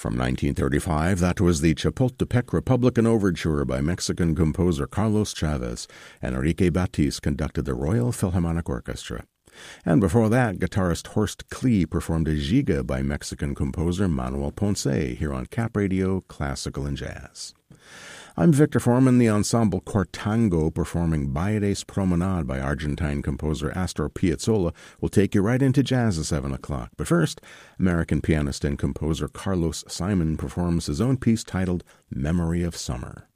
From 1935, that was the Chapultepec Republican Overture by Mexican composer Carlos Chavez. Enrique Batiste conducted the Royal Philharmonic Orchestra. And before that, guitarist Horst Klee performed a giga by Mexican composer Manuel Ponce here on Cap Radio Classical and Jazz. I'm Victor Foreman, the ensemble Cortango performing Bailes Promenade by Argentine composer Astor Piazzolla will take you right into jazz at 7 o'clock. But first, American pianist and composer Carlos Simon performs his own piece titled Memory of Summer.